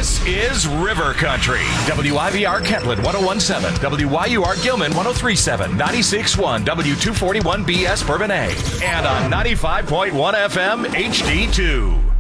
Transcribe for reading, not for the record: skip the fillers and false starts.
This is River Country. WIVR Kentland 1017, WYUR Gilman 1037, 96.1 W241BS Bourbonnais, and on 95.1 FM HD2.